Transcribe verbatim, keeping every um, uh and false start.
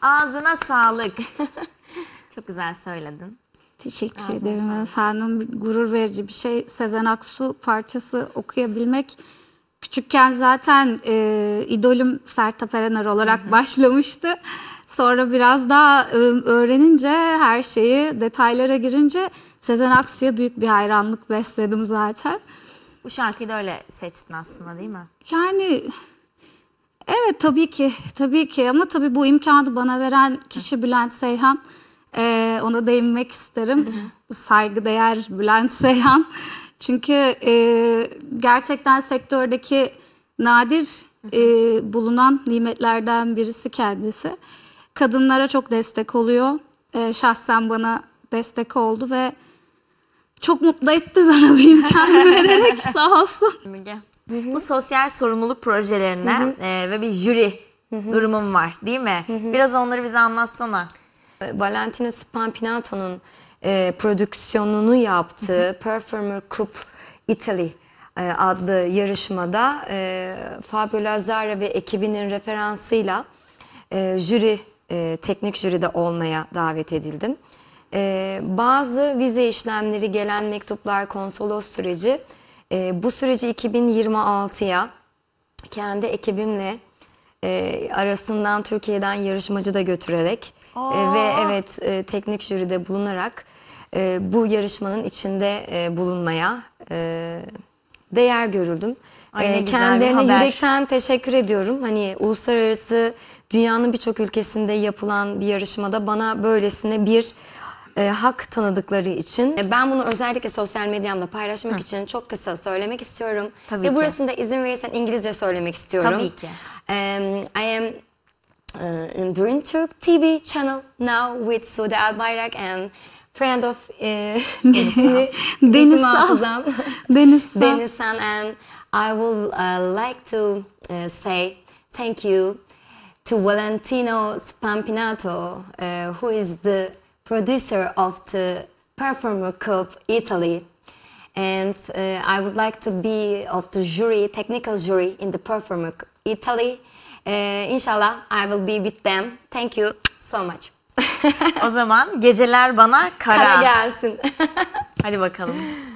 Ağzına sağlık. Çok güzel söyledin. Teşekkür Ağzına ederim sağlık. efendim. Gurur verici bir şey. Sezen Aksu parçası okuyabilmek. Küçükken zaten e, idolüm Sertab Erener olarak hı hı. başlamıştı. Sonra biraz daha e, öğrenince, her şeyi detaylara girince Sezen Aksu'ya büyük bir hayranlık besledim zaten. Bu şarkıyı da öyle seçtin aslında, değil mi? Yani evet, tabii ki tabii ki ama tabii bu imkanı bana veren kişi Bülent Seyhan. Ee, ona değinmek isterim. Hı hı. Saygıdeğer Bülent Seyhan. Çünkü e, gerçekten sektördeki nadir hı hı. E, bulunan nimetlerden birisi kendisi. Kadınlara çok destek oluyor. E, şahsen bana destek oldu ve çok mutlu etti bana bu imkanı vererek, sağ olsun. Hı hı. Bu sosyal sorumluluk projelerine hı hı. E, ve bir jüri hı hı. durumum var, değil mi? Hı hı. Biraz onları bize anlatsana. Valentino Spampinato'nun e, prodüksiyonunu yaptığı hı hı. Performer Cup Italy e, adlı yarışmada e, Fabio Lazzara ve ekibinin referansıyla e, jüri, e, teknik jüride olmaya davet edildim. E, bazı vize işlemleri, gelen mektuplar, konsolos süreci, e, bu süreci iki bin yirmi altıya kendi ekibimle e, arasından Türkiye'den yarışmacı da götürerek e, ve evet e, teknik jüride bulunarak e, bu yarışmanın içinde e, bulunmaya e, değer görüldüm. Ay, e, kendilerine yürekten teşekkür ediyorum. Hani uluslararası, dünyanın birçok ülkesinde yapılan bir yarışmada bana böylesine bir E, hak tanıdıkları için. E, ben bunu özellikle sosyal medyamda paylaşmak Hı. için çok kısa söylemek istiyorum. Tabii Ve ki. burasında izin verirsen İngilizce söylemek istiyorum. Tabii ki. Um, I am uh, in Dream Türk T V channel now with Sude Albayrak and friend of uh, Deniz San. Deniz San. Deniz San, and I would uh, like to uh, say thank you to Valentino Spampinato, uh, who is the producer of the Performer Cup Italy, and uh, I would like to be of the jury, technical jury in the Performer Cup Italy. Uh, inshallah, I will be with them. Thank you so much. O zaman geceler bana kara. Kara gelsin. Hadi bakalım.